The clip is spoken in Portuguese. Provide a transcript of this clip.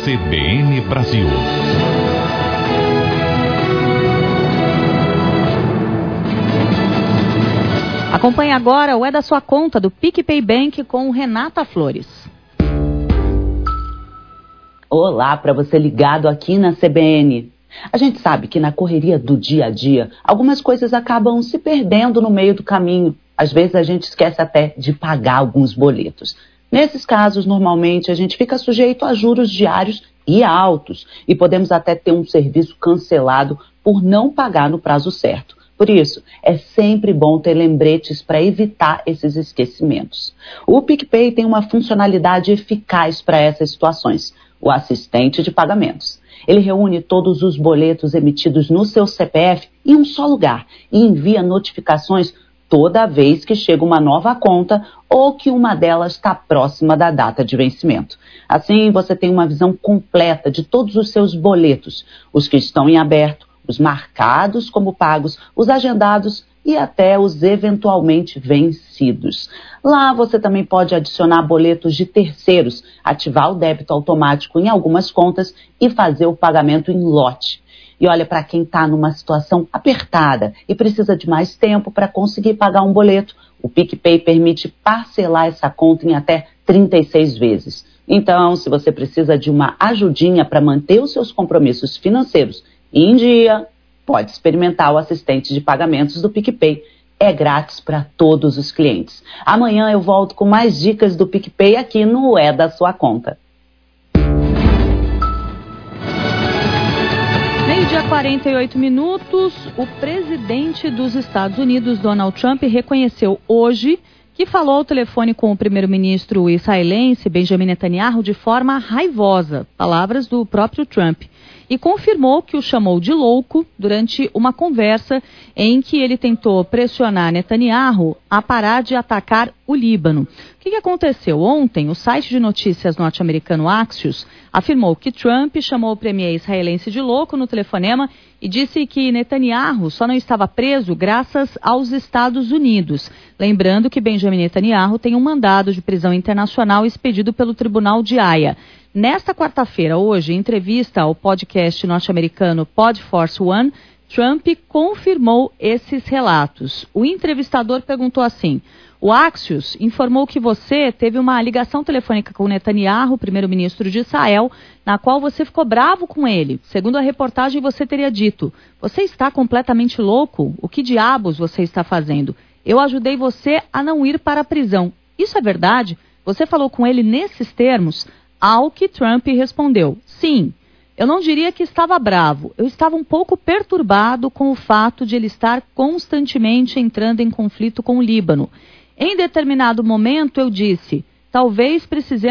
CBN Brasil. Acompanhe agora o É da Sua Conta do PicPay Bank com Renata Flores. Olá, para você ligado aqui na CBN. A gente sabe que na correria do dia a dia, algumas coisas acabam se perdendo no meio do caminho. Às vezes a gente esquece até de pagar alguns boletos. Nesses casos, normalmente, a gente fica sujeito a juros diários e altos e podemos até ter um serviço cancelado por não pagar no prazo certo. Por isso, é sempre bom ter lembretes para evitar esses esquecimentos. O PicPay tem uma funcionalidade eficaz para essas situações, o assistente de pagamentos. Ele reúne todos os boletos emitidos no seu CPF em um só lugar e envia notificações toda vez que chega uma nova conta ou que uma delas está próxima da data de vencimento. Assim, você tem uma visão completa de todos os seus boletos, os que estão em aberto, os marcados como pagos, os agendados e até os eventualmente vencidos. Lá você também pode adicionar boletos de terceiros, ativar o débito automático em algumas contas e fazer o pagamento em lote. E olha, para quem está numa situação apertada e precisa de mais tempo para conseguir pagar um boleto, o PicPay permite parcelar essa conta em até 36 vezes. Então, se você precisa de uma ajudinha para manter os seus compromissos financeiros em dia, pode experimentar o assistente de pagamentos do PicPay. É grátis para todos os clientes. Amanhã eu volto com mais dicas do PicPay aqui no É da Sua Conta. Meio-dia 48 minutos, o presidente dos Estados Unidos, Donald Trump, reconheceu hoje que falou ao telefone com o primeiro-ministro israelense Benjamin Netanyahu de forma raivosa, palavras do próprio Trump, e confirmou que o chamou de louco durante uma conversa em que ele tentou pressionar Netanyahu a parar de atacar o Líbano. O que aconteceu? Ontem, o site de notícias norte-americano Axios afirmou que Trump chamou o premier israelense de louco no telefonema e disse que Netanyahu só não estava preso graças aos Estados Unidos. Lembrando que Benjamin Netanyahu tem um mandado de prisão internacional expedido pelo Tribunal de Haia. Nesta quarta-feira, hoje, em entrevista ao podcast norte-americano Pod Force One, Trump confirmou esses relatos. O entrevistador perguntou assim: o Axios informou que você teve uma ligação telefônica com Netanyahu, primeiro-ministro de Israel, na qual você ficou bravo com ele. Segundo a reportagem, você teria dito: você está completamente louco? O que diabos você está fazendo? Eu ajudei você a não ir para a prisão. Isso é verdade? Você falou com ele nesses termos? Ao que Trump respondeu: sim. Eu não diria que estava bravo, eu estava um pouco perturbado com o fato de ele estar constantemente entrando em conflito com o Líbano. Em determinado momento eu disse: talvez precisemos